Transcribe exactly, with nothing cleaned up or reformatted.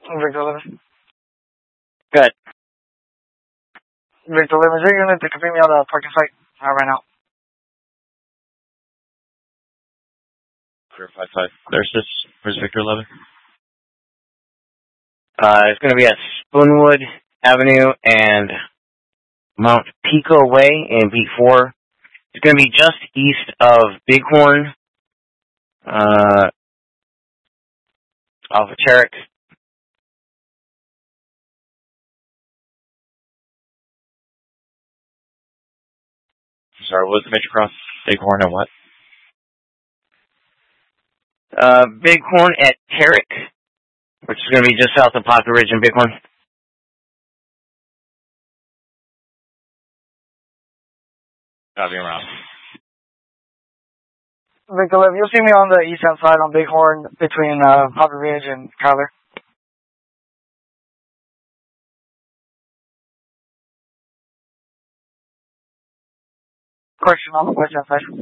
Victor eleven. Good. Victor eleven, is your unit to complete me on the parking site uh, right now? Clear five five. There's this. Where's Victor eleven? Uh, it's going to be at Spoonwood Avenue and Mount Pico Way in Beat four. It's going to be just east of Bighorn, uh, off of Terrick. Sorry, what was the major cross? Bighorn and what? Uh, Bighorn at Terrick, which is going to be just south of Poppy Ridge and Bighorn. Copy around. Victor eleven, you'll see me on the eastbound side on Bighorn between uh, Poppy Ridge and Kyler. Question on the westbound side.